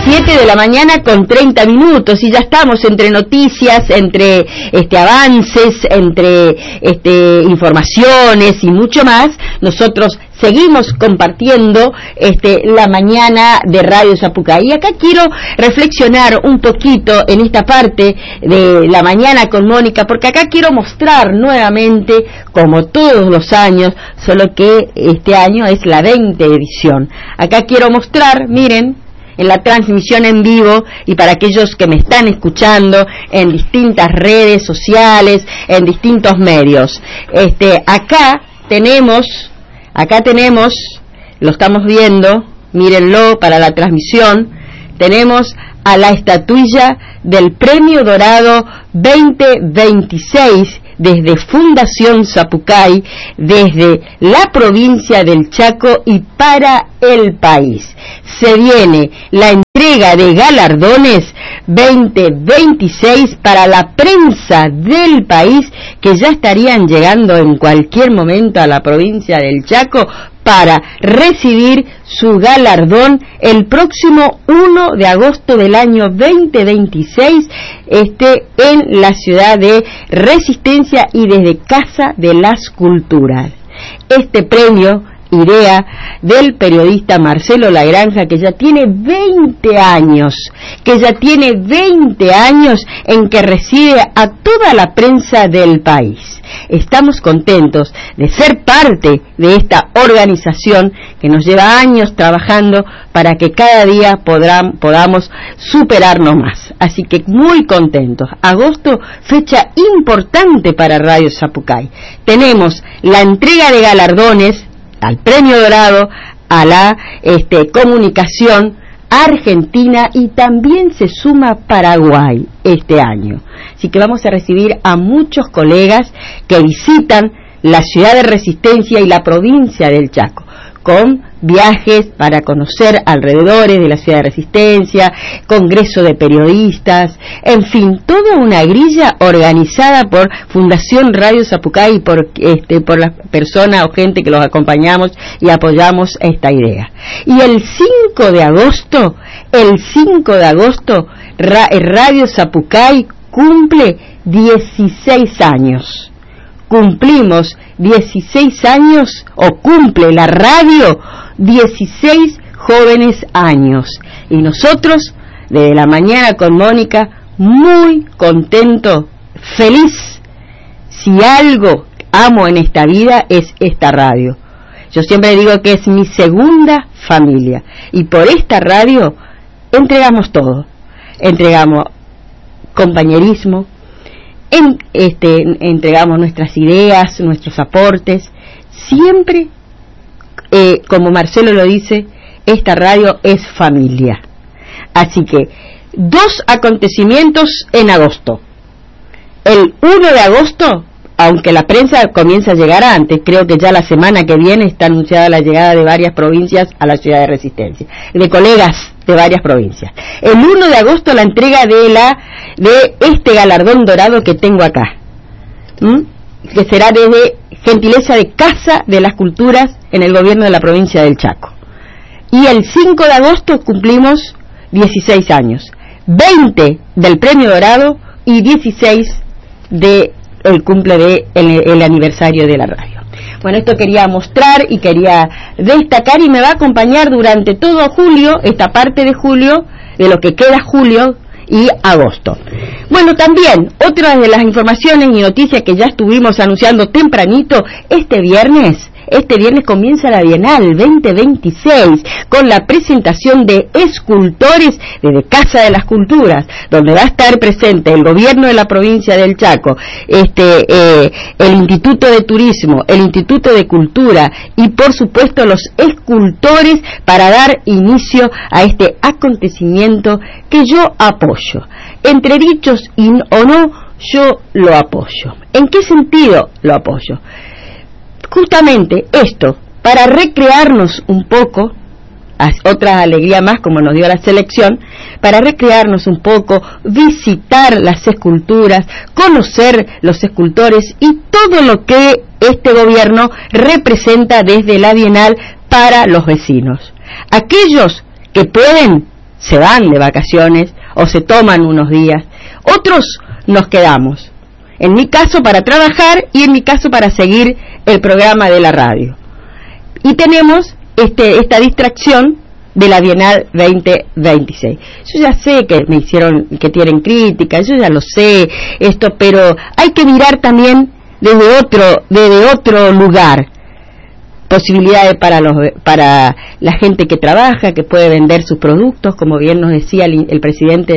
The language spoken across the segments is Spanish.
7 de la mañana con 30 minutos y ya estamos entre noticias, entre avances, entre informaciones y mucho más. Nosotros seguimos compartiendo la mañana de Radio Zapucay. Y acá quiero reflexionar un poquito en esta parte de la mañana con Mónica, porque acá quiero mostrar nuevamente, como todos los años, solo que este año es la 20 edición. Acá quiero mostrar, miren, en la transmisión en vivo, y para aquellos que me están escuchando en distintas redes sociales, en distintos medios. Acá tenemos, lo estamos viendo, mírenlo para la transmisión, tenemos a la estatuilla del Premio Dorado 2026 desde Fundación Zapucay, desde la provincia del Chaco y para el país. Se viene la entrega de galardones 2026 para la prensa del país, que ya estarían llegando en cualquier momento a la provincia del Chaco para recibir su galardón el próximo 1 de agosto del año 2026 en la ciudad de Resistencia y desde Casa de las Culturas. Este premio, idea del periodista Marcelo Lagranja, que ya tiene 20 años en que recibe a toda la prensa del país. Estamos contentos de ser parte de esta organización que nos lleva años trabajando para que cada día podamos superarnos más. Así que muy contentos. Agosto, fecha importante para Radio Zapucay. Tenemos la entrega de galardones al Premio Dorado, a la comunicación argentina, y también se suma Paraguay este año. Así que vamos a recibir a muchos colegas que visitan la ciudad de Resistencia y la provincia del Chaco, con viajes para conocer alrededores de la ciudad de Resistencia, congreso de periodistas, en fin, toda una grilla organizada por Fundación Radio Zapucay y por las personas o gente que los acompañamos y apoyamos esta idea. Y el 5 de agosto, Radio Zapucay cumple 16 años. Cumplimos 16 años, o cumple la radio 16 jóvenes años. Y nosotros, desde la mañana con Mónica, muy contento, feliz. Si algo amo en esta vida es esta radio. Yo siempre digo que es mi segunda familia. Y por esta radio entregamos todo. Entregamos compañerismo, entregamos nuestras ideas, nuestros aportes, siempre, como Marcelo lo dice, esta radio es familia. Así que 2 acontecimientos en agosto. El 1 de agosto, aunque la prensa comienza a llegar antes, creo que ya la semana que viene está anunciada la llegada de varias provincias a la ciudad de Resistencia, de colegas de varias provincias. El 1 de agosto la entrega de este galardón dorado que tengo acá, que será desde gentileza de Casa de las Culturas en el gobierno de la provincia del Chaco. Y el 5 de agosto cumplimos 16 años, 20 del Premio Dorado y 16 de el cumple de el aniversario de la radio. Bueno, esto quería mostrar y quería destacar, y me va a acompañar durante todo julio, esta parte de julio, de lo que queda julio y agosto. Bueno, también otra de las informaciones y noticias que ya estuvimos anunciando tempranito, este viernes comienza la Bienal 2026 con la presentación de escultores desde Casa de las Culturas, donde va a estar presente el gobierno de la provincia del Chaco, el Instituto de Turismo, el Instituto de Cultura y por supuesto los escultores, para dar inicio a este acontecimiento que yo apoyo. Entre dichos o no, yo lo apoyo. ¿En qué sentido lo apoyo? Justamente esto, para recrearnos un poco, otra alegría más como nos dio la selección, para recrearnos un poco, visitar las esculturas, conocer los escultores y todo lo que este gobierno representa desde la Bienal para los vecinos. Aquellos que pueden se van de vacaciones o se toman unos días, otros nos quedamos, en mi caso para trabajar y en mi caso para seguir el programa de la radio. Y tenemos esta distracción de la Bienal 2026. Yo ya sé que me hicieron, que tienen críticas, yo ya lo sé, pero hay que mirar también desde otro lugar, posibilidades para la gente que trabaja, que puede vender sus productos, como bien nos decía el presidente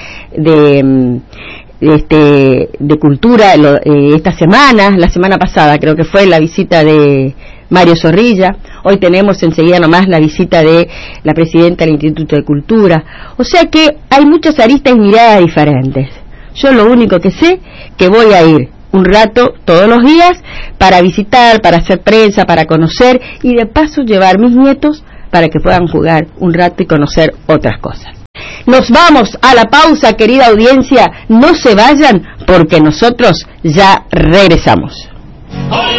de Cultura esta semana, la semana pasada creo que fue la visita de Mario Zorrilla. Hoy tenemos enseguida nomás la visita de la presidenta del Instituto de Cultura. O sea que hay muchas aristas y miradas diferentes. Yo lo único que sé que voy a ir un rato todos los días para visitar, para hacer prensa, para conocer y de paso llevar mis nietos para que puedan jugar un rato y conocer otras cosas. Nos vamos a la pausa, querida audiencia, no se vayan porque nosotros ya regresamos.